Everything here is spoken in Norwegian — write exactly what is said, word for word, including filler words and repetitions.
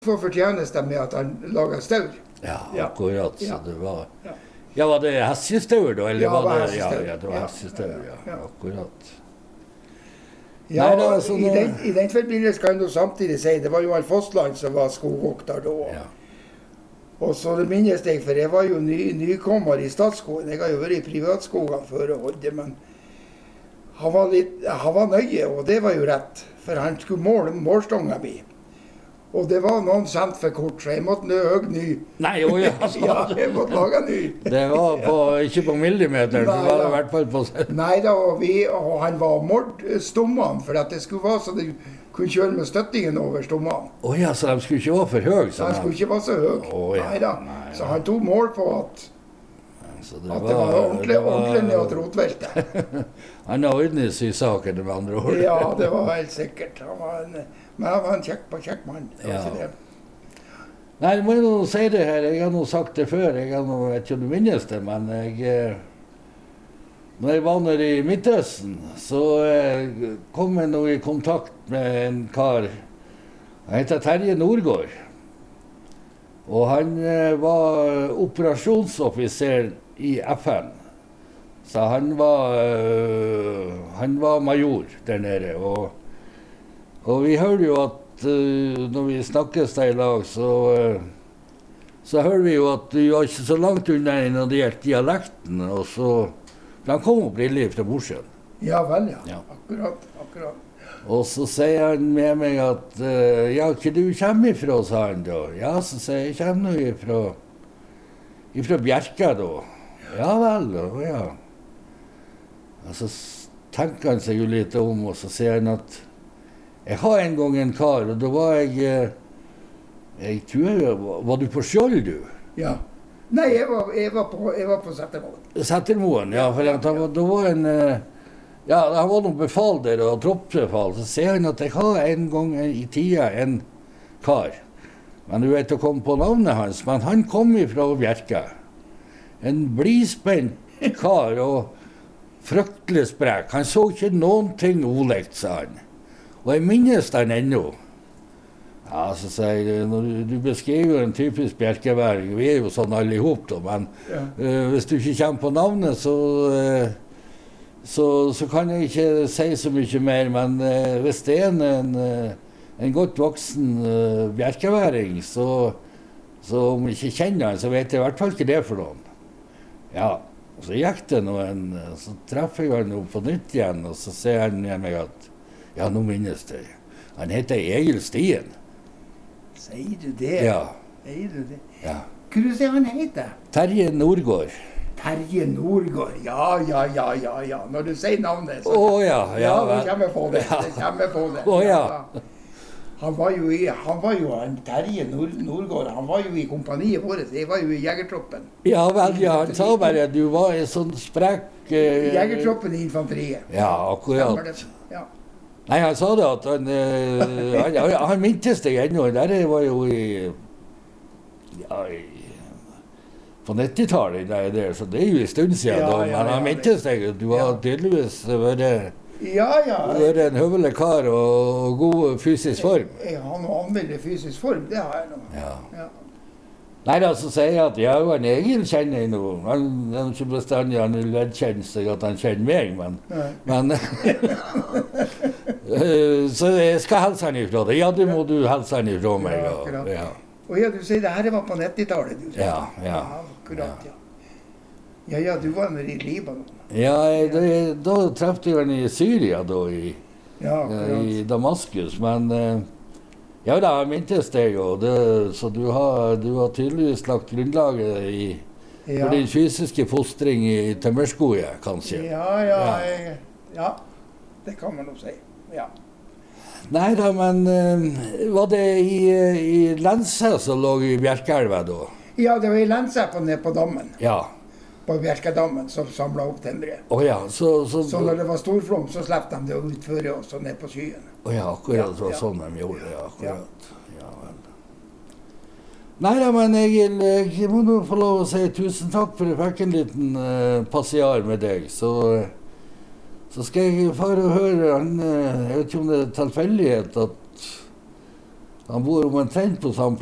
for fortjeneste med at han laget staur. Ja, akkurat. Så Ja. det var... Ja. Ja, var det hestestaur da? Eller Ja, var det var det... hestestaur. Ja, ja, det var Ja. hestestaur, ja. Ja. Akkurat. Ja, Nei, det var sånn, i, den, I den forbindelse kan du samtidig si, det var jo han Fossland som var skogvokter da. Ja. Og så det minnes jeg, for jeg var jo ny, nykommer i Statsskogen. Jeg har jo vært i privatskogene før og holdt det, men han var, litt, han var nøye, og det var jo rett. For han skulle måle målstonga mi. Og det var noen cent for kort, så jeg måtte nøg ny. Nei, jo, ja. Ja, jeg måtte lage ny. Det var på, ikke på millimeter, det Nei, var da. i hvert fall på... Nei da, og, vi, og han var mord stommene, for at det skulle være så de kunne kjøre med støttingen over stommene. Åja, så de skulle ikke være for høy? Så han skulle ikke være så høy. Å, ja. Nei da. Nei, ja. Så han tog mål på at, Så at det var ordentlig, det var- ordentlig ned til rotveltet. Han har ordnet sysakene med andre ord. Ja, det var helt sikkert. Han var en, men han var en kjekk, kjekk mann. Det var Ja. ikke det. Nei, jeg må jo si det her, jeg har nå sagt det før, jeg har nå, jeg vet ikke om du minnes det, men jeg, eh, når jeg var nede i Midtøsten, så eh, kom jeg nå i kontakt med en kar, han heter Terje Nordgård, og han eh, var operasjonsoffiser i F N, så han var, eh, han var major der nede, og, og vi hørte jo at uh, når vi snakkes der i lag, så, uh, så hører vi jo at du var ikke så langt unna når det gjelder dialekten, og så, for han kom opprinnelig fra Mosjøen. Ja vel, ja. Ja. Akkurat, akkurat. Og så sier han med meg at, uh, ja, hva du kommer ifra, sa han da. Ja, så sier jeg, jeg kommer nå ifra, ifra Bjerka da. Ja vel, og ja. Og så s- tenker han seg jo litt om, og så sier han at, jeg har en gang en kar, og da var jeg, eh, jeg tror jeg, var, var du på Skjold, du? Ja. Nei, jeg var, jeg var på, jeg var på Settermoen. Settermoen, ja, for at han, var- da var en, eh, ja, han var noen befal der, og troppsbefal, så sier han at jeg har en gang i tida en kar, men du vet å komme på navnet hans, men han kom ifra Bjerka. En blispent kar, og fryktelig sprek. Han så ikke noen ting olikt, sa han. Og jeg minnes den ennå. Ja, så sier jeg, når du, du beskriver jo en typisk bjerkeværing, vi er jo sånn alle ihop da, men Ja. eh, hvis du ikke kommer på navnet, så, eh, så, så kan jeg ikke si så mye mer, men eh, hvis det er en, en, eh, en godt voksen uh, bjerkeværing, så, så om jeg ikke kjenner han, så vet jeg i hvert fall ikke det for noen. Ja, og så gikk det noen, så treffer jeg han jo på nytt igjen, og så sier han med meg at, ja, nå minnes det. Han heter Egil Stien. Sier du det? Ja, Sier du det? ja. Hva du sier han heter? Terje Nordgård. Terje Nordgård. Ja, ja, ja, ja, ja. Når du sier navnet, Å så... ja, ja. Ja, nå vel. kommer jeg på det. Ja. Det kommer jeg på det. Å, ja. Han var jo i, han var jo en Terje Nord, Nordgård, han var jo i kompaniet vårt, jeg var jo i jegertroppen. Ja vel, ja, han sa bare at du var en sånn sprek... eh, Jegertroppen i infanteriet. Ja, Stemmer akkurat. det? Ja. Nei, han sa det at han, eh, han, han, han mintes deg ennå, der var jo i, ja, i, på nittitallet der, der, så det er jo en stund siden Ja, da, ja, men ja, han mintes deg, du ja. har tydeligvis vært, Ja, ja. vært en høvelig kar og god fysisk form. Jeg har noe anmeldt fysisk form, det har jeg nå. Ja. Ja. Nei, da så sier jeg at ja, han Egil kjenner jeg nå. Han er ikke bestandig han vil vedkjenne seg at han kjenner meg, men... Nei. men eh, så jeg skal helse han ifra deg. Ja, det må du helse han ifra meg. Ja, og- akkurat. Ja, Og ja, du sier det her var på nittitallet, du sier. ja, ja. Akkurat, ja. Ja, ja, du var nede i Libanon. Ja, jeg- det, da trefte jeg han i Syria, da, i, Ja, i akkurat. Damaskus, men... eh, ja da, jeg mintes deg jo, det, så du har, du har tydeligvis lagt grunnlaget i, Ja. for din fysiske fostring i tømmerskoet, kanskje. Ja, ja, Ja. jeg, ja. Det kan man jo si. Ja. Nei da, men eh, var det i, i Lense som lå i Bjerkeelva da? Ja, det var i Lense på, ned på dammen, Ja. på Bjerkedammen, som samlet opp temmeret. Å ja, så... Så, Så når det var storflom, så slapp de det utføre oss og ned på skyen. å ja, akkurat det var Ja, ja. sånn de gjorde det, ja, akkurat. Ja, vel. Nei da, men Egil, jeg må nå få lov å si tusen takk for jeg fikk en liten uh, passiar med deg, så... eh, Så skal jeg fare og høre han, eh, jeg vet ikke om det er tilfeldighet at Han bor omtrent på samme